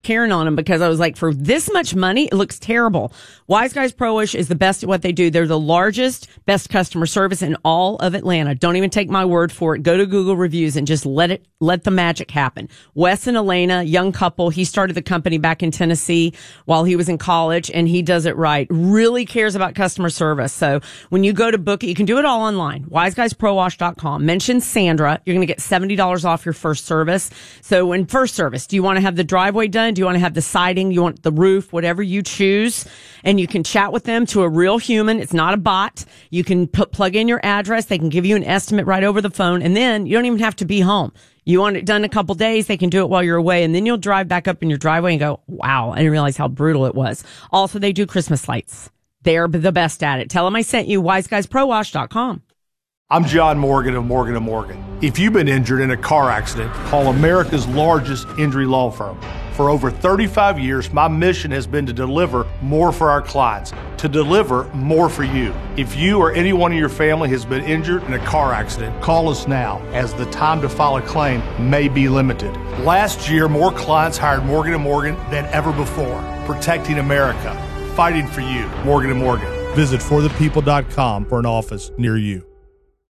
Karen on them because I was like, for this much money, it looks terrible. Wise Guys Pro Wash is the best at what they do. They're the largest, best customer service in all of Atlanta. Don't even take my word for it. Go to Google reviews and just let the magic happen. Wes and Elena, young couple. He started the company back in Tennessee while he was in college, and he does it right. Really cares about customer service. So when you go to book it, you can do it all online. WiseGuysProWash.com. Mention Sandra. You're going to get $70 off your first service. So in first service, do you want to have the driveway done? Do you want to have the siding? You want the roof? Whatever you choose. And you can chat with them to a real human. It's not a bot. You can plug in your address. They can give you an estimate right over the phone. And then you don't even have to be home. You want it done in a couple days, they can do it while you're away. And then you'll drive back up in your driveway and go, wow, I didn't realize how brutal it was. Also, they do Christmas lights. They're the best at it. Tell them I sent you. WiseGuysProWash.com. I'm John Morgan of Morgan & Morgan. If you've been injured in a car accident, call America's largest injury law firm. For over 35 years, my mission has been to deliver more for our clients, to deliver more for you. If you or anyone in your family has been injured in a car accident, call us now, as the time to file a claim may be limited. Last year, more clients hired Morgan & Morgan than ever before, protecting America, fighting for you. Morgan & Morgan. Visit forthepeople.com for an office near you.